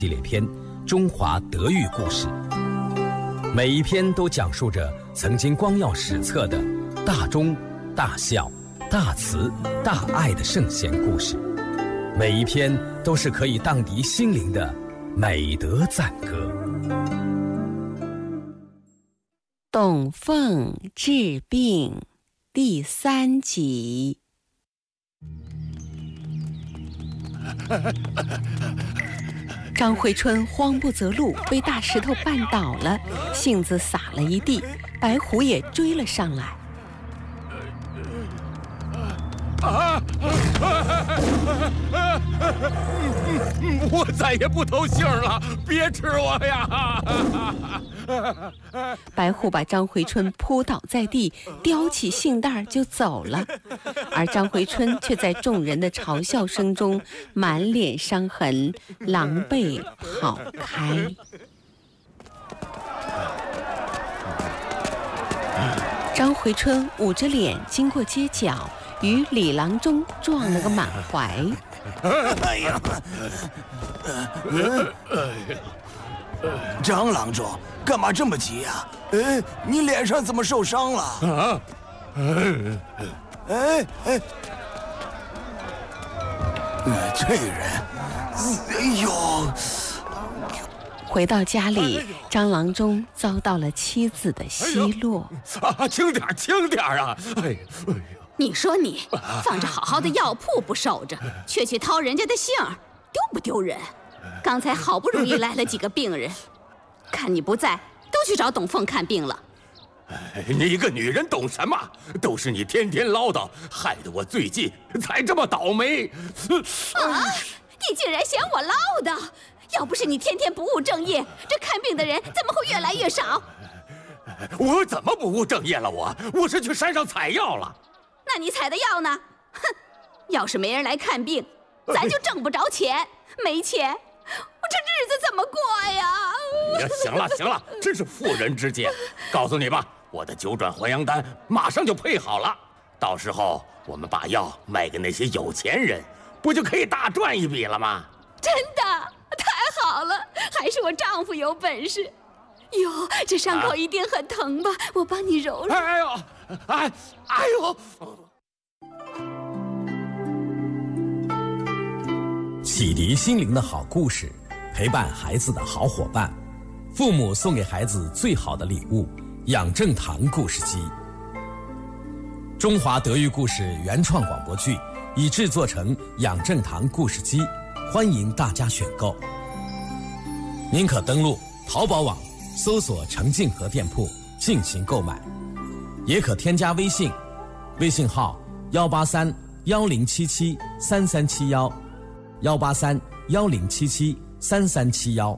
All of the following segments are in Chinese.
系列篇《中华德育故事》，每一篇都讲述着曾经光耀史册的大忠、大孝、大慈、大爱的圣贤故事，每一篇都是可以荡涤心灵的美德赞歌。 董凤治病第3集。张回春慌不择路，被大石头绊倒了，杏子洒了一地，白虎也追了上来。 我再也不偷杏了，别吃我呀！ 白虎把张回春扑倒在地，叼起杏袋就走了，而张回春却在众人的嘲笑声中满脸伤痕，狼狈跑开。张回春捂着脸经过街角，与李郎中撞了个满怀。 哎呀！张郎中，干嘛这么急呀？你脸上怎么受伤了？啊！这人，哎呦！ 回到家里，张郎中遭到了妻子的奚落。 轻点，轻点啊！哎呀！ 你说你放着好好的药铺不守着，却去掏人家的杏，丢不丢人？刚才好不容易来了几个病人，看你不在，都去找董凤看病了。 你一个女人懂什么？都是你天天唠叨，害得我最近才这么倒霉。 你竟然嫌我唠叨！要不是你天天不务正业，这看病的人怎么会越来越少？ 我怎么不务正业了？我是去山上采药了。 那你采的药呢？哼，要是没人来看病，咱就挣不着钱，没钱，我这日子怎么过呀？ 行了，真是妇人之见。告诉你吧，我的9转还阳丹马上就配好了，到时候我们把药卖给那些有钱人，不就可以大赚一笔了吗？ 真的，太好了，还是我丈夫有本事。哟，这伤口一定很疼吧？我帮你揉揉。 哎呦！ 启迪心灵的好故事，陪伴孩子的好伙伴，父母送给孩子最好的礼物——养正堂故事机。中华德育故事原创广播剧已制作成养正堂故事机，欢迎大家选购。您可登录淘宝网搜索程静和店铺进行购买，也可添加微信，微信号183-1077-3371，183-1077-3371。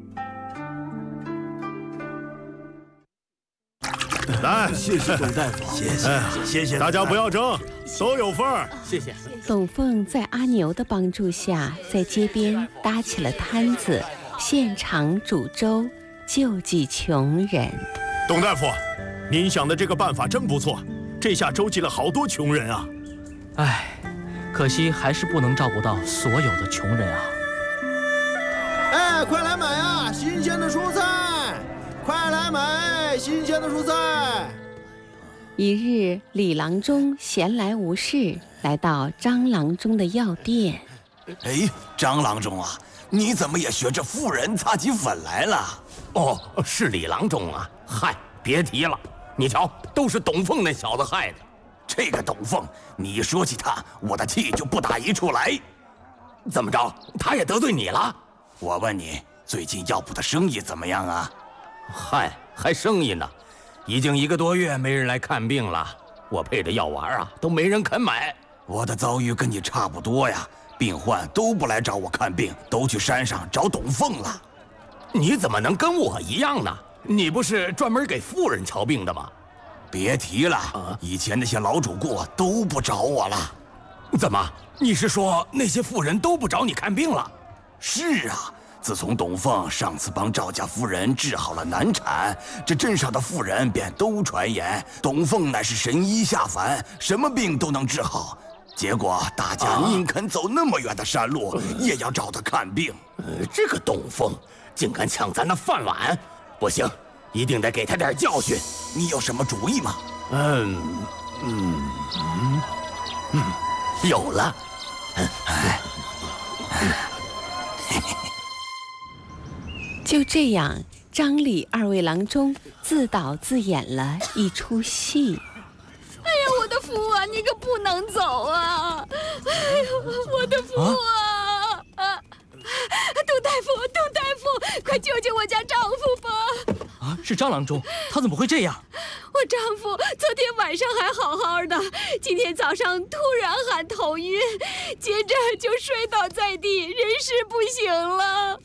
来，谢谢董大夫，谢谢大家，不要争，都有份儿。 谢谢。 董凤在阿牛的帮助下，在街边搭起了摊子，现场煮粥，救济穷人。 董大夫，您想的这个办法真不错，这下周济了好多穷人啊。 唉，可惜还是不能照顾到所有的穷人啊。 哎，快来买啊，新鲜的蔬菜！快来买新鲜的蔬菜！ 一日，李郎中闲来无事，来到张郎中的药店。 哎，张郎中啊，你怎么也学着妇人擦起粉来了？ 哦，是李郎中啊。嗨，别提了，你瞧，都是董凤那小子害的。 这个董凤，你一说起他，我的气就不打一处来。 怎么着，他也得罪你了？ 我问你，最近药铺的生意怎么样啊？ 嗨，还生意呢，已经1个多月没人来看病了，我配的药丸啊都没人肯买。 我的遭遇跟你差不多呀，病患都不来找我看病，都去山上找董凤了。 你怎么能跟我一样呢？你不是专门给妇人瞧病的吗？ 别提了，以前那些老主顾都不找我了。 怎么？你是说那些妇人都不找你看病了？ 是啊，自从董凤上次帮赵家夫人治好了难产，这镇上的妇人便都传言董凤乃是神医下凡，什么病都能治好。 结果大家宁肯走那么远的山路，也要找他看病。 这个董凤竟敢抢咱的饭碗，不行，一定得给他点教训。 你有什么主意吗？ 有了。 就这样，张李二位郎中自导自演了一出戏。 哎呀，我的夫啊，你可不能走啊！哎呦，我的夫啊！董大夫，董大夫，快救救我家丈夫吧！ 啊，是张郎中，他怎么会这样？ 我丈夫昨天晚上还好好的，今天早上突然喊头晕，接着就摔倒在地，人事不行了。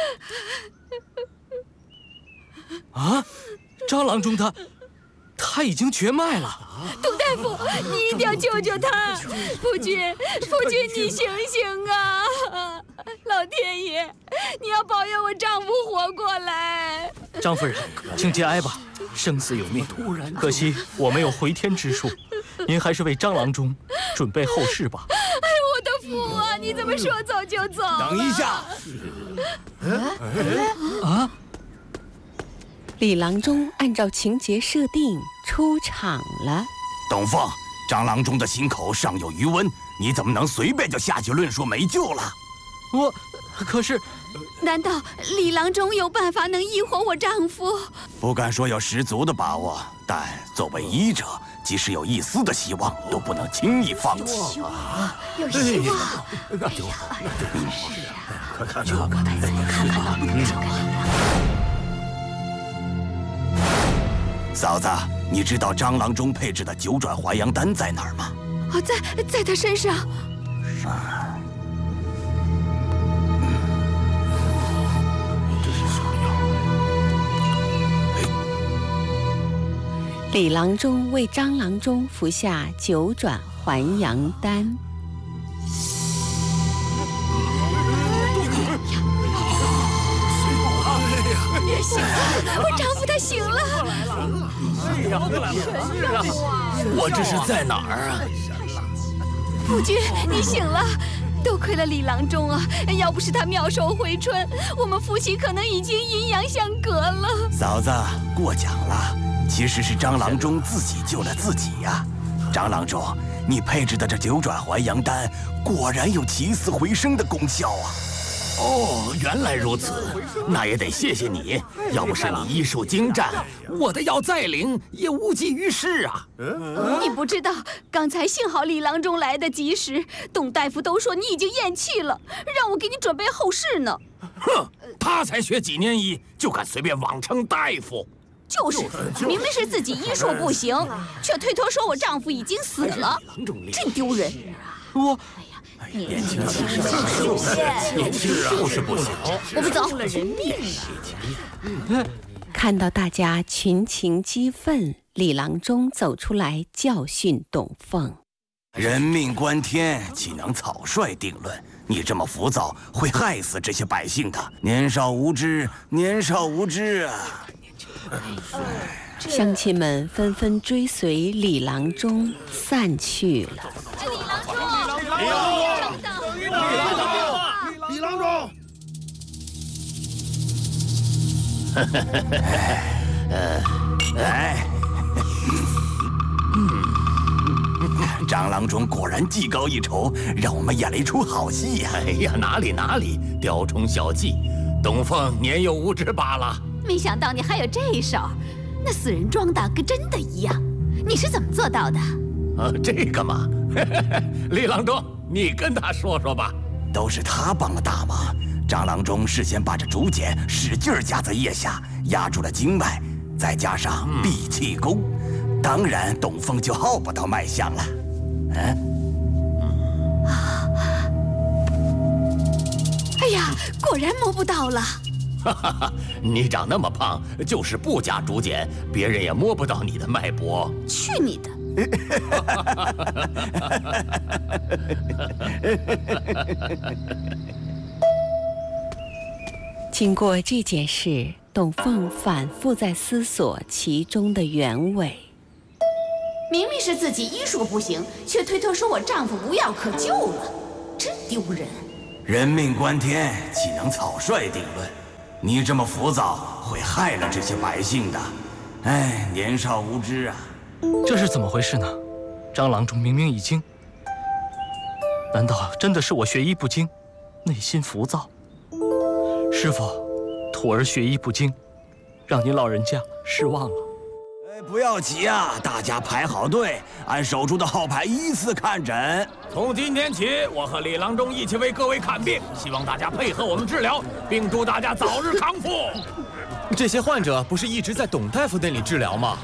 啊，张郎中他已经绝脉了。 董大夫，你一定要救救他！夫君，你醒醒啊！老天爷，你要保佑我丈夫活过来！ 张夫人，请节哀吧，生死有命，可惜我没有回天之术，您还是为张郎中准备后事吧。 哎，我的夫啊，你怎么说走就走？ 等一下！ 啊！ 李郎中按照情节设定出场了。 董凤，张郎中的心口尚有余温，你怎么能随便就下结论说没救了？ 可是， 难道李郎中有办法能医活我丈夫？ 不敢说有十足的把握，但作为医者，即使有一丝的希望，都不能轻易放弃。 有希望， 那就快看嫂子，你知道张郎中配置的九转还阳丹在哪儿吗？ 哦，在他身上。 李郎中为张郎中服下九转还阳丹。 醒了，我丈夫他醒了。 我这是在哪儿啊？ 夫君，你醒了。多亏了李郎中啊，要不是他妙手回春，我们夫妻可能已经阴阳相隔了。 嫂子，过奖了，其实是张郎中自己救了自己呀。张郎中，你配制的这九转还阳丹，果然有起死回生的功效啊！ 哦，原来如此，那也得谢谢你，要不是你医术精湛，我的药再灵也无济于事啊。 你不知道，刚才幸好李郎中来得及时，董大夫都说你已经咽气了，让我给你准备后事呢。 哼，他才学几年医，就敢随便妄称大夫。 就是，明明是自己医术不行，却推脱说我丈夫已经死了，真丢人。 年轻就是不小， 我们走。 看到大家群情激愤，李郎中走出来教训董凤： 人命关天，岂能草率定论？你这么浮躁，会害死这些百姓的。年少无知，年少无知啊！ 乡亲们纷纷追随李郎中散去了。 李郎中， 张郎中果然技高一筹，让我们演了一出好戏呀！ 哎呀，哪里，雕虫小技，董凤年幼无知罢了。 没想到你还有这一手，那死人装的跟真的一样，你是怎么做到的？ 这个嘛，李郎中，你跟他说说吧。 都是他帮了大忙。张郎中事先把这竹简使劲夹在腋下，压住了经脉，再加上闭气功，当然董凤就耗不到脉象了。 哎呀，果然摸不到了。 你长那么胖，就是不夹竹简，别人也摸不到你的脉搏。 去你的！ 经过这件事，董凤反复在思索其中的原委。 明明是自己医术不行，却推脱说我丈夫无药可救了，真丢人。 人命关天，岂能草率定论？你这么浮躁，会害了这些百姓的。哎，年少无知啊！ 这是怎么回事呢？张郎中明明已经……难道真的是我学医不精，内心浮躁？师傅，徒儿学医不精，让您老人家失望了。 不要急啊，大家排好队，按手中的号牌依次看诊。 从今天起，我和李郎中一起为各位看病，希望大家配合我们治疗，并祝大家早日康复。 这些患者不是一直在董大夫那里治疗吗？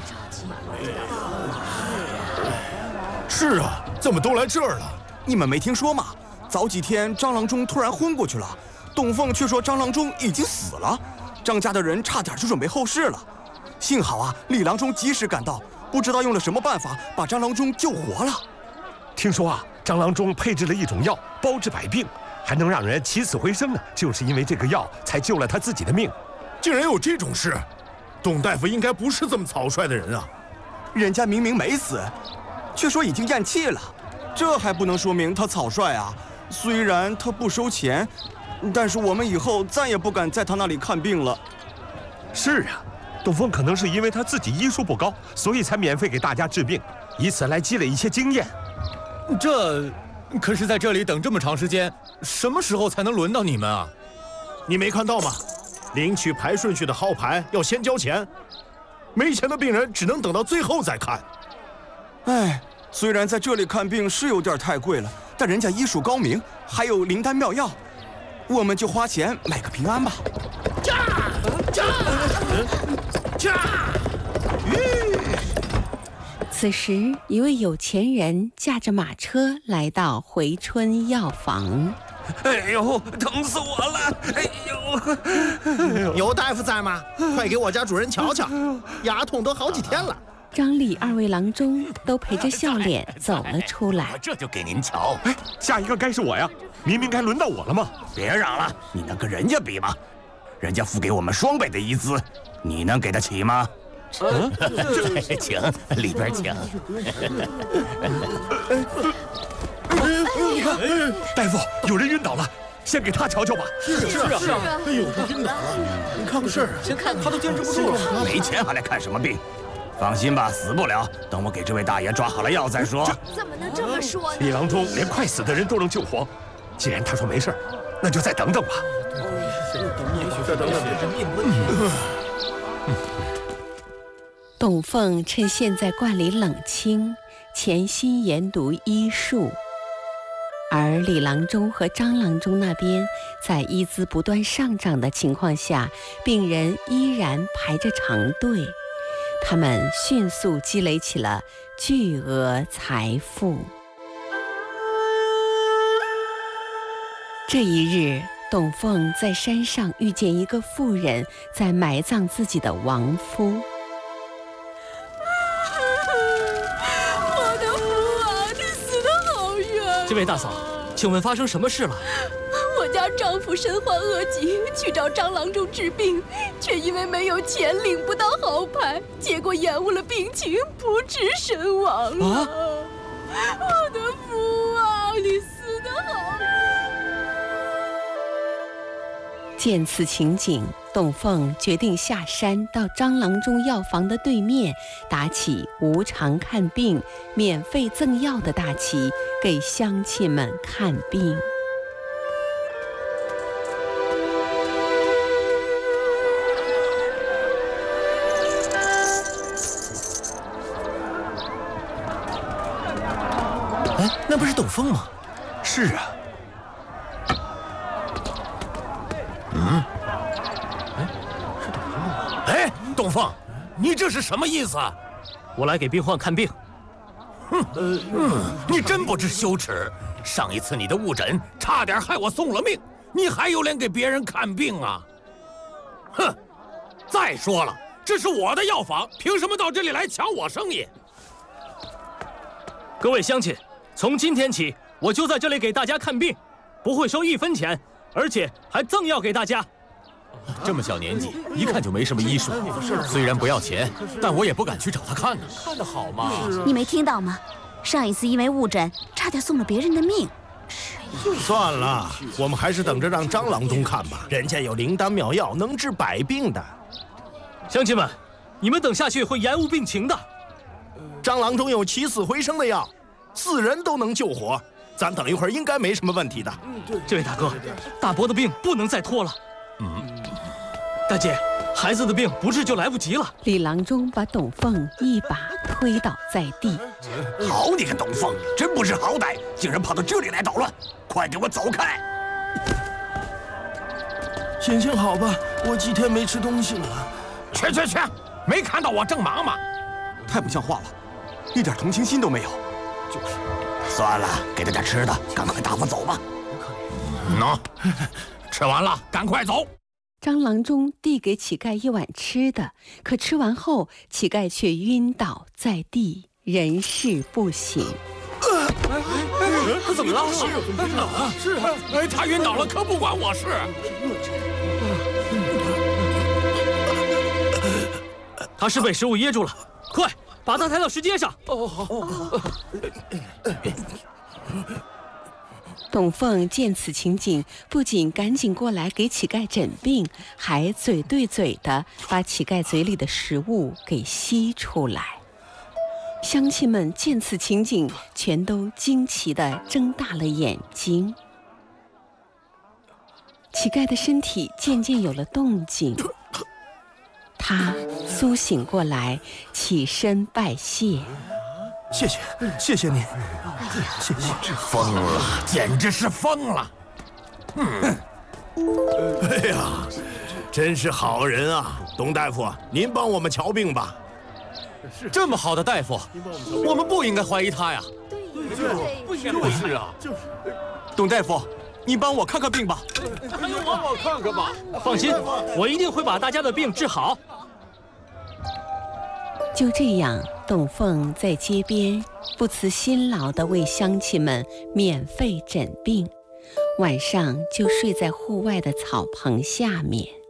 是啊，怎么都来这儿了？ 你们没听说吗？早几天张郎中突然昏过去了，董凤却说张郎中已经死了，张家的人差点就准备后事了。幸好啊，李郎中及时赶到，不知道用了什么办法把张郎中救活了。 听说啊，张郎中配制了一种药，包治百病，还能让人起死回生呢。就是因为这个药，才救了他自己的命。 竟然有这种事！董大夫应该不是这么草率的人啊。 人家明明没死，却说已经咽气了，这还不能说明他草率啊？虽然他不收钱，但是我们以后再也不敢在他那里看病了。 是啊。董凤可能是因为他自己医术不高，所以才免费给大家治病，以此来积累一些经验。 这可是在这里等这么长时间，什么时候才能轮到你们啊？ 你没看到吗？领取排顺序的号牌要先交钱，没钱的病人只能等到最后再看。 哎，虽然在这里看病是有点太贵了，但人家医术高明，还有灵丹妙药，我们就花钱买个平安吧。 此时，一位有钱人驾着马车来到回春药房。 哎呦，疼死我了！哎呦， 有大夫在吗？快给我家主人瞧瞧，牙痛都好几天了。 张李二位郎中都陪着笑脸走了出来。 我这就给您瞧。 哎，下一个该是我呀，明明该轮到我了嘛！ 别嚷了，你能跟人家比吗？人家付给我们双倍的医资，你能给得起吗？ 请里边请。 你看，大夫，有人晕倒了，先给他瞧瞧吧。 是啊！哎呦，他晕倒了，你看个事儿， 先看他都坚持不住了。 没钱还来看什么病？放心吧，死不了。等我给这位大爷抓好了药再说。 怎么能这么说呢？ 李郎中连快死的人都能救活，既然他说没事，那就再等等吧。 也许再等等别是命问题。 董凤趁现在观里冷清，潜心研读医术，而李郎中和张郎中那边在医资不断上涨的情况下，病人依然排着长队，他们迅速积累起了巨额财富。这一日，董凤在山上遇见一个妇人在埋葬自己的亡夫。 我的夫啊，你死得好冤！ 这位大嫂，请问发生什么事了？ 我家丈夫身患恶疾，去找张郎中治病，却因为没有钱领不到号牌，结果延误了病情，不治身亡了。啊！我的夫啊，你死得好冤！ 见此情景，董凤决定下山到张郎中药房的对面，打起无偿看病、免费赠药的大旗，给乡亲们看病。 哎，那不是董凤吗？ 是啊。 哎，董凤，你这是什么意思？ 我来给病患看病。 你真不知羞耻！上一次你的误诊差点害我送了命，你还有脸给别人看病啊？哼！再说了，这是我的药房，凭什么到这里来抢我生意？ 各位乡亲，从今天起，我就在这里给大家看病，不会收1分钱，而且还赠药给大家。 这么小年纪，一看就没什么医术。虽然不要钱，但我也不敢去找他看呢。看得好吗？ 你没听到吗？上一次因为误诊，差点送了别人的命。 算了，我们还是等着让张郎中看吧，人家有灵丹妙药，能治百病的。 乡亲们，你们等下去会延误病情的。 张郎中有起死回生的药，4人都能救活，咱等一会儿应该没什么问题的。 这位大哥，大伯的病不能再拖了。大姐，孩子的病不治就来不及了。 李郎中把董凤一把推倒在地。 好你个董凤，真不识好歹，竟然跑到这里来捣乱！快给我走开！ 行行好吧，我几天没吃东西了。 去，没看到我正忙吗？ 太不像话了，一点同情心都没有。 就是，算了，给他点吃的，赶快打发走吧。 喏，吃完了，赶快走。 张郎中递给乞丐一碗吃的，可吃完后，乞丐却晕倒在地，人事不省。 他怎么了？ 是他晕倒了，可不关我事。 他是被食物噎住了，快把他抬到石阶上。 董凤见此情景，不仅赶紧过来给乞丐诊病，还嘴对嘴的把乞丐嘴里的食物给吸出来。乡亲们见此情景，全都惊奇地睁大了眼睛。乞丐的身体渐渐有了动静，他苏醒过来，起身拜谢。 谢谢您，谢谢。 疯了，简直是疯了！ 哎呀，真是好人啊！董大夫，您帮我们瞧病吧。 这么好的大夫，我们不应该怀疑他呀。 对，不应该是啊。 董大夫，你帮我看看病吧。 还有帮我看看吧。 放心，我一定会把大家的病治好。 就这样，董凤在街边不辞辛劳地为乡亲们免费诊病，晚上就睡在户外的草棚下面。